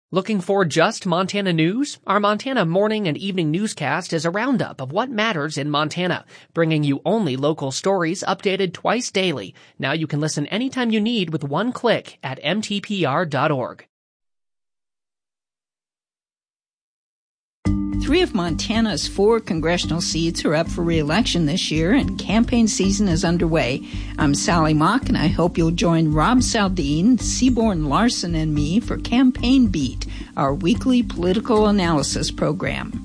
Looking for just Montana news? Our Montana morning and evening newscast is a roundup of what matters in Montana, bringing you only local stories updated twice daily. Now you can listen anytime you need with one click at mtpr.org. 3 of Montana's 4 congressional seats are up for re-election this year, and campaign season is underway. I'm Sally Mock, and I hope you'll join Rob Saldine, Seaborn Larson, and me for Campaign Beat, our weekly political analysis program.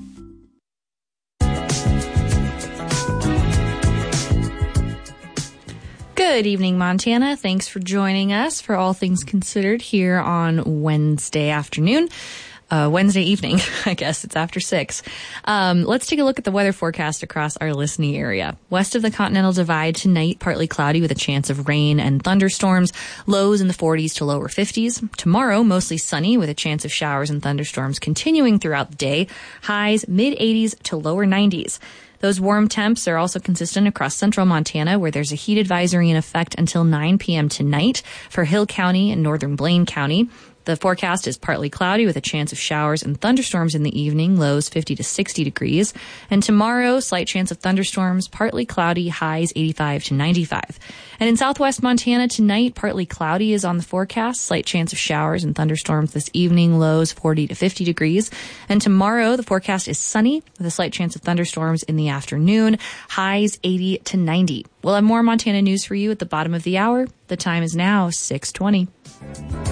Good evening, Montana. Thanks for joining us for All Things Considered here on Wednesday afternoon. Wednesday evening, I guess it's after 6. Let's take a look at the weather forecast across our listening area. West of the Continental Divide tonight, partly cloudy with a chance of rain and thunderstorms. Lows in the 40s to lower 50s. Tomorrow, mostly sunny with a chance of showers and thunderstorms continuing throughout the day. Highs mid-80s to lower 90s. Those warm temps are also consistent across central Montana, where there's a heat advisory in effect until 9 p.m. tonight for Hill County and northern Blaine County. The forecast is partly cloudy with a chance of showers and thunderstorms in the evening, lows 50 to 60 degrees. And tomorrow, slight chance of thunderstorms, partly cloudy, highs 85 to 95. And in southwest Montana tonight, partly cloudy is on the forecast, slight chance of showers and thunderstorms this evening, lows 40 to 50 degrees. And tomorrow, the forecast is sunny with a slight chance of thunderstorms in the afternoon, highs 80 to 90. We'll have more Montana news for you at the bottom of the hour. The time is now 6:20.